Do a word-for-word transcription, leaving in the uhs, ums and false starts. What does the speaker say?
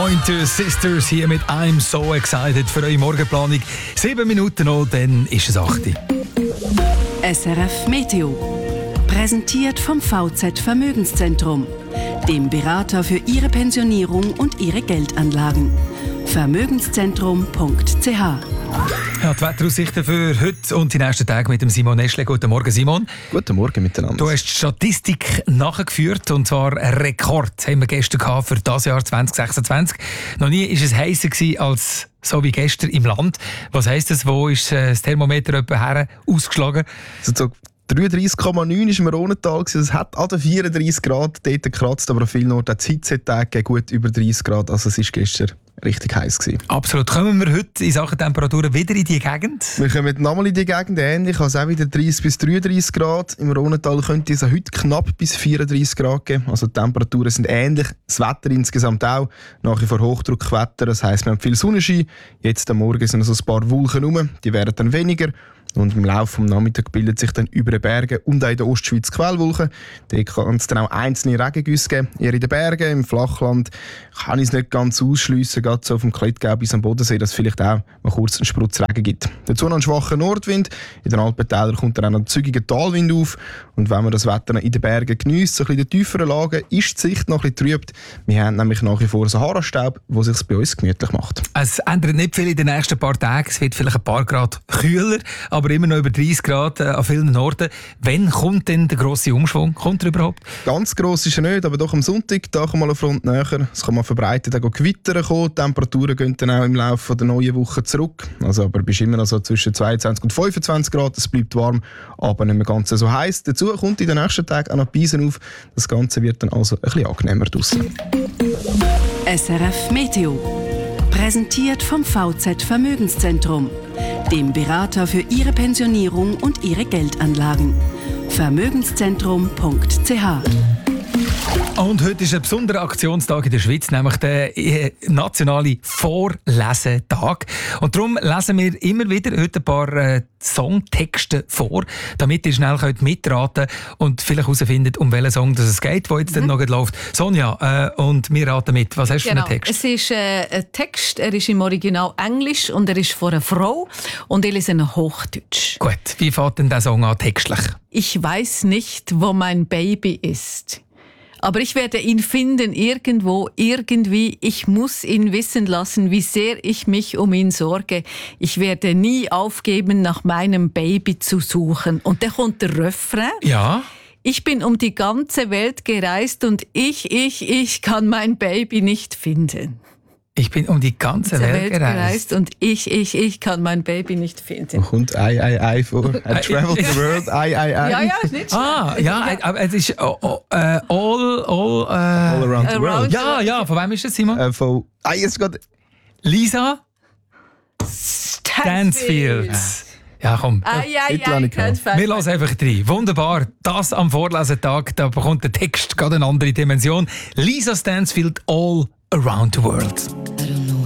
Pointer Sisters hier mit I'm so excited für eure Morgenplanung. Sieben Minuten noch, dann ist es acht. S R F Meteo. Präsentiert vom V Z Vermögenszentrum, dem Berater für Ihre Pensionierung und Ihre Geldanlagen. Vermögenszentrum punkt c h. Ja, die Wetteraussichten für heute und die nächsten Tage mit dem Simon Eschle. Guten Morgen, Simon. Guten Morgen miteinander. Du hast die Statistik nachgeführt, und zwar ein Rekord haben wir gestern gehabt für das Jahr zwanzig sechsundzwanzig. Noch nie war es heißer gewesen als so wie gestern im Land. Was heisst das? Wo ist das Thermometer etwa her ausgeschlagen? Also dreiunddreißig Komma neun war im Rhonental. Es hat an den vierunddreißig Grad dort gekratzt, aber an vielen Orten hat es Hitzetage gut über dreißig Grad. Also es war gestern richtig heiß gewesen. Absolut. Kommen wir heute in Sachen Temperaturen wieder in die Gegend? Wir kommen nochmal in die Gegend ähnlich. Also auch wieder dreißig bis dreiunddreißig Grad. Im Rhonental könnte es heute knapp bis vierunddreißig Grad geben. Also die Temperaturen sind ähnlich. Das Wetter insgesamt auch. Nach wie vor Hochdruckwetter. Das heisst, wir haben viel Sonnenschein. Jetzt am Morgen sind so ein paar Wolken rum. Die werden dann weniger. Und im Laufe des Nachmittags bildet sich dann über den Bergen und auch in der Ostschweiz Quellwolken. Dort kann es dann auch einzelne Regengüsse geben. Eher in den Bergen, im Flachland kann ich es nicht ganz ausschliessen, gerade so vom Klettgau bis am Bodensee, dass es vielleicht auch mal kurz einen Sprutz Regen gibt. Dazu noch ein schwacher Nordwind. In den Alpentälern kommt dann auch noch ein zügiger Talwind auf. Und wenn man das Wetter noch in den Bergen geniesst, so ein bisschen in den tieferen Lagen, ist die Sicht noch ein bisschen trübt. Wir haben nämlich nach wie vor Sahara-Staub, der sich bei uns gemütlich macht. Es ändert nicht viel in den nächsten paar Tagen. Es wird vielleicht ein paar Grad kühler, aber immer noch über dreißig Grad äh, an vielen Orten. Wann kommt denn der grosse Umschwung? Kommt er überhaupt? Ganz gross ist er nicht, aber doch am Sonntag, da kommt mal eine Front näher. Es kann mal verbreitet, dann Gewitter kommen. Die Temperaturen gehen dann auch im Laufe der neuen Woche zurück. Also, aber bist immer noch so zwischen zweiundzwanzig und fünfundzwanzig Grad. Es bleibt warm, aber nicht mehr ganz so heiß. Dazu kommt in den nächsten Tagen auch noch Beisen auf. Das Ganze wird dann also ein bisschen angenehmer draussen. S R F Meteo. Präsentiert vom V Z Vermögenszentrum, dem Berater für Ihre Pensionierung und Ihre Geldanlagen. Vermögenszentrum punkt c h. Und heute ist ein besonderer Aktionstag in der Schweiz, nämlich der äh, nationale Vorlesetag. Und darum lesen wir immer wieder heute ein paar äh, Songtexte vor, damit ihr schnell könnt mitraten und vielleicht herausfindet, um welchen Song es geht, der jetzt mhm. dann noch läuft. Sonja, äh, und wir raten mit. Was hast du genau. für einen Text? Es ist äh, ein Text, er ist im Original Englisch und er ist von einer Frau und ich lese ihn Hochdeutsch. Gut, wie fängt denn der Song an textlich? Ich weiß nicht, wo mein Baby ist. Aber ich werde ihn finden, irgendwo, irgendwie. Ich muss ihn wissen lassen, wie sehr ich mich um ihn sorge. Ich werde nie aufgeben, nach meinem Baby zu suchen. Und dann kommt der Refrain. Ja. Ich bin um die ganze Welt gereist und ich, ich, ich kann mein Baby nicht finden. Ich bin um die ganze Welt, Welt gereist. gereist und ich, ich, ich kann mein Baby nicht finden. Und kommt I, I, I vor. I traveled the world, I, I, I. Ja, ja, ist nicht schlecht. Ah, ja, aber es ist oh, oh, uh, all, all, uh, All around the world. Ja, ja, von wem ist das, Simon? Äh, von, ah, jetzt geht Lisa Stansfield. Ja, komm. Ah, ja, ja, ja, ich kann es Wir lassen einfach rein. Wunderbar. Das am Vorlesetag, da bekommt der Text gerade eine andere Dimension. Lisa Stansfield, All Around the World.